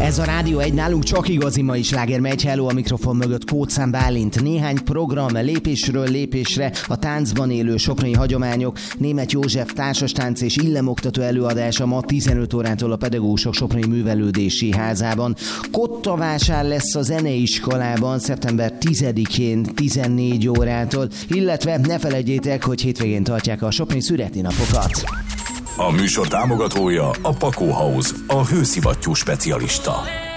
Ez a Rádió 1, nálunk csak igazi mai sláger megy. Hello, a mikrofon mögött Kóczán Bálint. Néhány program lépésről lépésre, a táncban élő soproni hagyományok, Németh József társastánc és illemoktató előadása ma 15 órától a Pedagógusok Soproni Művelődési Házában. Kottavásár lesz a zeneiskolában szeptember 10-én 14 órától, illetve ne felejtjétek, hogy hétvégén tartják a soproni születénapokat. A műsor támogatója a Pakó House, a hőszivattyú specialista.